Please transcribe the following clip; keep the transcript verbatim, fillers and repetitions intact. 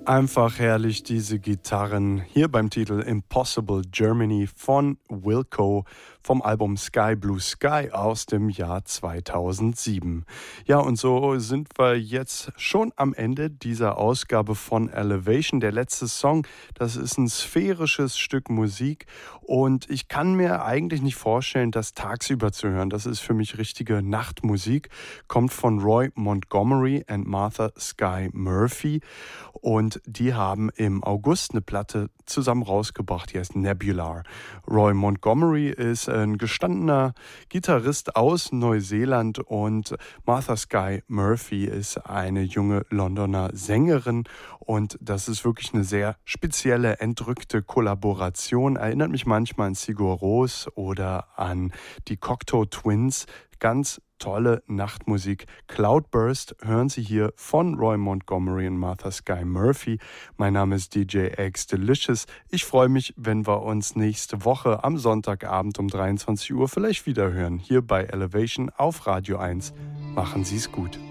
Einfach herrlich, diese Gitarren hier beim Titel Impossible Germany von Wilco vom Album Sky Blue Sky aus dem Jahr zweitausendsieben. Ja, und so sind wir jetzt schon am Ende dieser Ausgabe von Elevation. Der letzte Song, das ist ein sphärisches Stück Musik und ich kann mir eigentlich nicht vorstellen, das tagsüber zu hören. Das ist für mich richtige Nachtmusik, kommt von Roy Montgomery and Martha Sky Murphy. Und die haben im August eine Platte zusammen rausgebracht, die heißt Nebular. Roy Montgomery ist ein gestandener Gitarrist aus Neuseeland und Martha Sky Murphy ist eine junge Londoner Sängerin. Und das ist wirklich eine sehr spezielle, entrückte Kollaboration. Erinnert mich manchmal an Sigur Rós oder an die Cocteau Twins. Ganz tolle Nachtmusik. Cloudburst hören Sie hier von Roy Montgomery und Martha Sky Murphy. Mein Name ist D J X Delicious. Ich freue mich, wenn wir uns nächste Woche am Sonntagabend um dreiundzwanzig Uhr vielleicht wieder hören. Hier bei Elevation auf Radio eins. Machen Sie es gut.